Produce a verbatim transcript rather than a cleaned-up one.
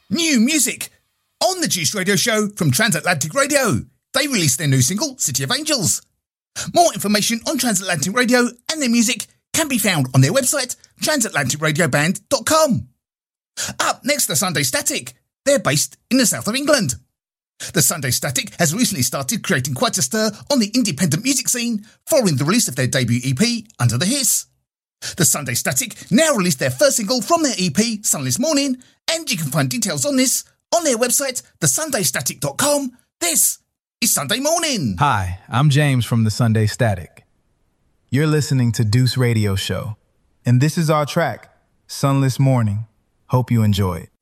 New music on the Juice Radio Show from Transatlantic Radio. They released their new single, City of Angels. More information on Transatlantic Radio and their music can be found on their website, transatlantic radio band dot com. Up next, the Sunday Static. They're based in the south of England. The Sunday Static has recently started creating quite a stir on the independent music scene following the release of their debut E P, Under the Hiss. The Sunday Static now released their first single from their E P, Sunless Morning, and you can find details on this on their website, the sunday static dot com. This is Sunday Morning. Hi, I'm James from the Sunday Static. You're listening to Deuce Radio Show, and this is our track, Sunless Morning. Hope you enjoy it.